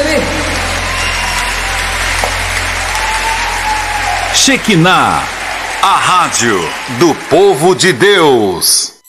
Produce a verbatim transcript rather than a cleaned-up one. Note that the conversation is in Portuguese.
Ele. Shekinah, a rádio do povo de Deus.